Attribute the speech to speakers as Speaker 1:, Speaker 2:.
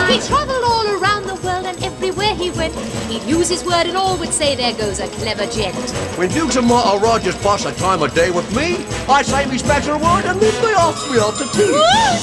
Speaker 1: He travelled all around the world and everywhere he went, he'd use his word and all would say, there goes a clever gent.
Speaker 2: When Dukes and Martha Rogers pass a time of day with me, I say me special word and then they ask me out to tea.